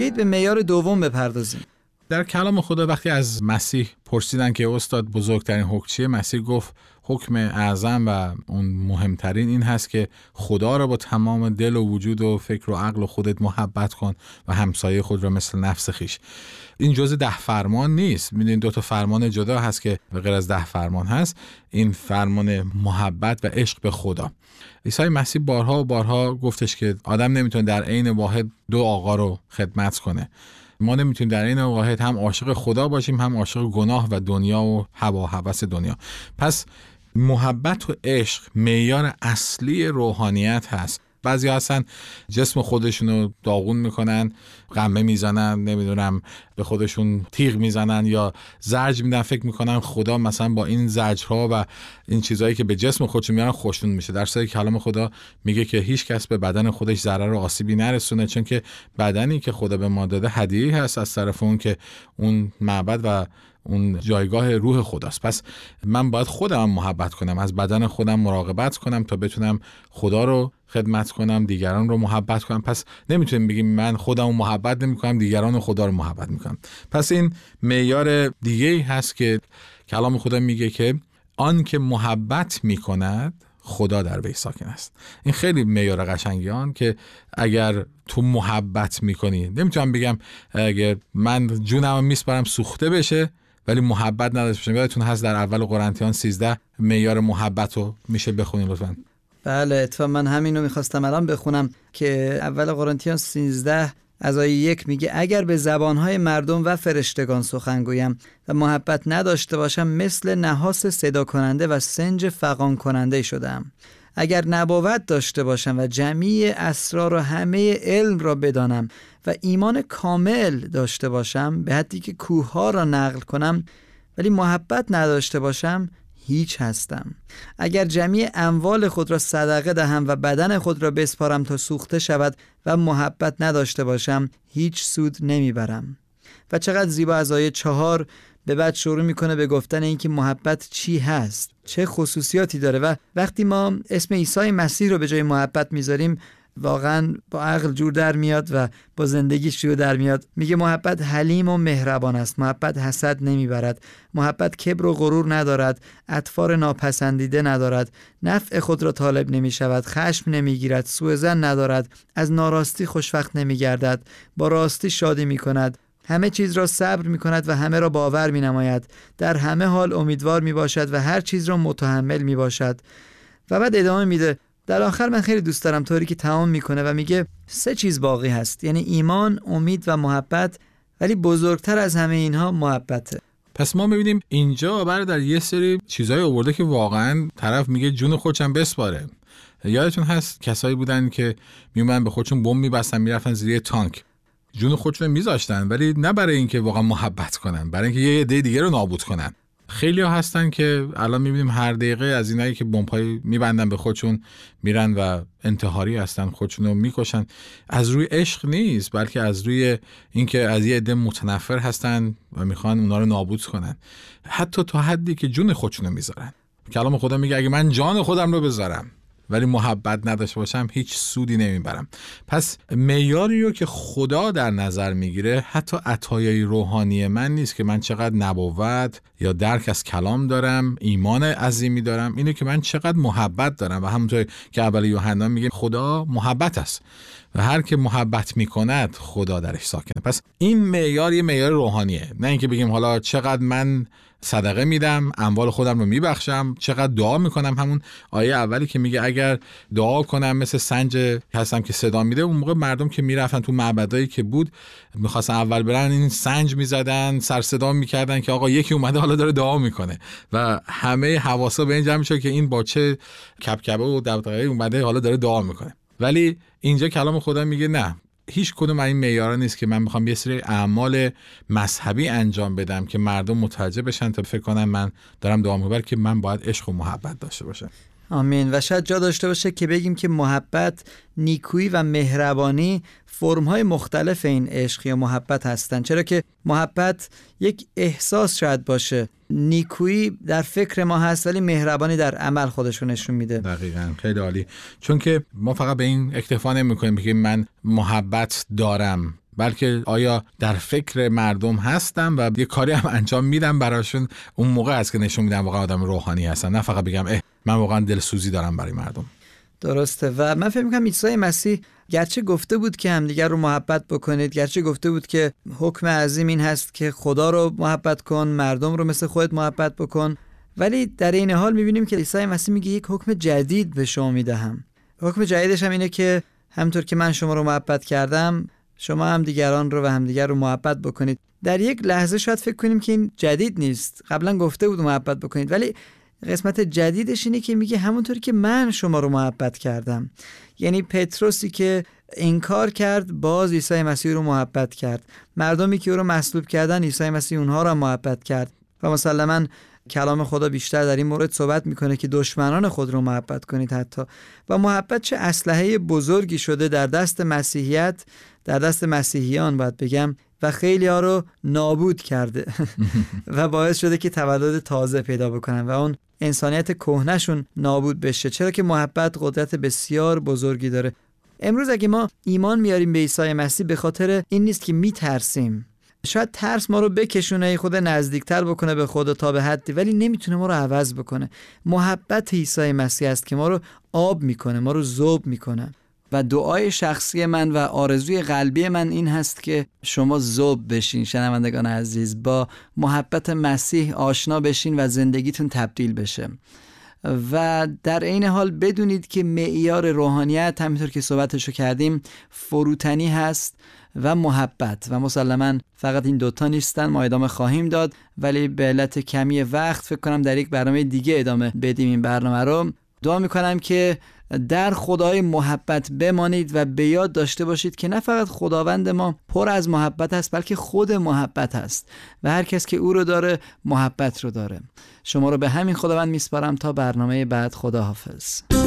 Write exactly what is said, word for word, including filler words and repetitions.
بیایید به معیار دوم بپردازیم. در کلام خدا وقتی از مسیح پرسیدن که استاد بزرگترین حکم چیه، مسیح گفت حکم اعظم و اون مهمترین این هست که خدا را با تمام دل و وجود و فکر و عقل و خودت محبت کن و همسایه خود را مثل نفس خیش. این جزء ده فرمان نیست. میدونید دو تا فرمان جدا هست که به غیر از ده فرمان هست. این فرمان محبت و عشق به خدا. عیسی مسیح بارها و بارها گفتش که آدم نمیتونه در عین واحد دو آقا رو خدمت کنه. ما نمیتونیم در این واحد هم عاشق خدا باشیم هم عاشق گناه و دنیا و هوا و هوس دنیا. پس محبت و عشق معیار اصلی روحانیت هست. بعضی هستن جسم خودشونو داغون میکنن، قمه میزنن، نمیدونم به خودشون تیغ میزنن یا زجر میدن، فکر میکنن خدا مثلا با این زجرها و این چیزایی که به جسم خودشون میارن خوشنود میشه. در صورتی که کلام خدا میگه که هیچ کس به بدن خودش ضرر و آسیبی نرسونه، چون که بدنی که خدا به ما داده هدیه‌ای هست از طرف اون که اون معبد و اون جایگاه روح خداست. پس من باید خودم محبت کنم، از بدن خودم مراقبت کنم تا بتونم خدا رو خدمت کنم، دیگران رو محبت کنم. پس نمیتونیم بگیم من خودم رو محبت نمی کنم، دیگران رو خدا رو محبت میکنم. پس این معیار دیگه‌ای هست که کلام خدا میگه که آن که محبت میکند خدا در وی ساکن است. این خیلی معیار قشنگیان که اگر تو محبت میکنی، نمیتونم بگم اگر من جونم میسپارم سوخته بشه ولی محبت نداشته باشم. یادتون هست در اول قرنتیان سیزده معیار محبت رو میشه بخونین لطفاً؟ بله، اتفاقا من همینو میخواستم الان بخونم که اول قرنتیان سیزده از آیه یک میگه اگر به زبانهای مردم و فرشتگان سخن گویم و محبت نداشته باشم مثل نحاس صدا کننده و سنج فغان کننده شدم. اگر نبوت داشته باشم و جمیع اسرار و همه علم را بدانم و ایمان کامل داشته باشم به حدی که کوهها را نقل کنم ولی محبت نداشته باشم هیچ هستم. اگر جمیع اموال خود را صدقه دهم و بدن خود را بسپارم تا سوخته شود و محبت نداشته باشم هیچ سود نمیبرم. و چقدر زیبا از آیه چهار به بعد شروع میکنه به گفتن اینکه محبت چی هست، چه خصوصیاتی داره. و وقتی ما اسم عیسی مسیح رو به جای محبت میذاریم واقعا با عقل جور در میاد و با زندگی شروع در میاد. میگه محبت حلیم و مهربان است، محبت حسد نمیبرد، محبت کبر و غرور ندارد، اطفار ناپسندیده ندارد، نفع خود را طالب نمیشود، خشم نمیگیرد، سوء ظن ندارد، از ناراستی خوشوقت نمیگردد، با راستی شادی میکند، همه چیز را صبر میکند و همه را باور مینماید، در همه حال امیدوار میباشد و هر چیز را متحمل میباشد. و بعد ادامه میده. در آخر من خیلی دوست دارم طوری که تمام میکنه و میگه سه چیز باقی هست، یعنی ایمان، امید و محبت، ولی بزرگتر از همه اینها محبته. پس ما میبینیم اینجا برادر یه سری چیزای آورده که واقعا طرف میگه جون خودشم بسپاره. یادتون هست کسایی بودن که میومدن به خودشون بمب میبستن میرفتن زیر تانک، جون خودشون میذاشتن ولی نه برای اینکه واقعا محبت کنن، برای اینکه یه عده دیگه رو نابود کنن. خیلی ها هستن که الان میبینیم هر دقیقه از اینایی که بمب‌های میبندن به خودشون میرن و انتحاری هستن، خودشون رو میکشن. از روی عشق نیست بلکه از روی اینکه از یه عده متنفر هستن و میخوان اونا رو نابود کنن، حتی تا حدی که جون خودشون رو میذارن. کلام خدا میگه اگه من جان خودم رو بذارم ولی محبت نداشته باشم هیچ سودی نمیبرم. پس معیاری رو که خدا در نظر میگیره حتی عطایای روحانی من نیست که من چقدر نبوت یا درک از کلام دارم، ایمان عظیمی دارم، اینه که من چقدر محبت دارم. و همونطور که اول یوحنا میگه خدا محبت است و هر که محبت میکند خدا درش ساکنه. پس این معیار یه معیار روحانیه، نه اینکه بگیم حالا چقدر من صدقه میدم، اموال خودم رو میبخشم، چقدر دعا میکنم. همون آیه اولی که میگه اگر دعا کنم مثل سنج هستم که صدا میده، اون موقع مردم که میرفتن تو معبدایی که بود میخواستن اول برن این سنج میزدن، سر صدا میکردن که آقا یکی اومده حالا داره دعا میکنه و همه حواسا به این جمع میشه که این با چه کبکبه و دغدغه‌ای اومده حالا داره دعا میکنه. ولی اینجا کلام خدا میگه نه، هیچ کدوم این معیارا نیست که من میخوام یه سری اعمال مذهبی انجام بدم که مردم متوجه بشن تا فکر کنن من دارم دعا میکنم، که من باید عشق و محبت داشته باشم. آمین. و شاید جا داشته باشه که بگیم که محبت، نیکویی و مهربانی فرم‌های مختلف این عشق یا محبت هستن، چرا که محبت یک احساس شاید باشه، نیکویی در فکر ما هست ولی مهربانی در عمل خودشو نشون میده. دقیقاً، خیلی عالی. چون که ما فقط به این اکتفا نمی‌کنیم که من محبت دارم بلکه آیا در فکر مردم هستم و یه کاری هم انجام میدم براشون. اون موقع است که نشون میدم واقعا آدم روحانی هستم، نه فقط بگم اه من واقعا دلسوزی دارم برای مردم. درسته. و من فکر می‌کنم عیسی مسیح گرچه گفته بود که همدیگر رو محبت بکنید، گرچه گفته بود که حکم عظیم این هست که خدا رو محبت کن، مردم رو مثل خودت محبت بکن، ولی در این حال می‌بینیم که عیسی مسیح میگه یک حکم جدید به شما میدهم. حکم جدیدش هم اینه که همونطور که من شما رو محبت کردم شما هم دیگران رو و همدیگر رو محبت بکنید. در یک لحظه شاید فکر کنیم که این جدید نیست، قبلا گفته بود محبت بکنید، ولی قسمت جدیدش اینه که میگه همونطوری که من شما رو محبت کردم. یعنی پتروسی که انکار کرد باز عیسی مسیح رو محبت کرد، مردمی که او رو مصلوب کردن عیسی مسیح اونها رو محبت کرد. و مسلماً کلام خدا بیشتر در این مورد صحبت میکنه که دشمنان خود رو محبت کنید حتی. و محبت چه اسلحه بزرگی شده در دست مسیحیت، در دست مسیحیان باید بگم، و خیلی ها رو نابود کرده و باعث شده که تولد تازه پیدا بکنن و اون انسانیت کهنه‌شون نابود بشه، چرا که محبت قدرت بسیار بزرگی داره. امروز اگه ما ایمان میاریم به عیسی مسیح به خاطر این نیست که میترسیم. شاید ترس ما رو بکشونه خود نزدیکتر بکنه به خدا تا به حدی، ولی نمیتونه ما رو عوض بکنه. محبت عیسی مسیح است که ما رو آب میکنه، ما رو ذوب میکنه. و دعای شخصی من و آرزوی قلبی من این هست که شما ذوب بشین، شنوندگان عزیز، با محبت مسیح آشنا بشین و زندگیتون تبدیل بشه. و در این حال بدونید که معیار روحانیت همینطور که صحبتشو کردیم فروتنی هست و محبت، و مسلماً فقط این دوتا نیستن، ما ادامه خواهیم داد، ولی به علت کمی وقت فکر کنم در یک برنامه دیگه ادامه بدیم این برنامه رو. دعا میکنم که در خدای محبت بمانید و به یاد داشته باشید که نه فقط خداوند ما پر از محبت است، بلکه خود محبت است و هر کس که او رو داره محبت رو داره. شما رو به همین خداوند میسپارم تا برنامه بعد. خداحافظ.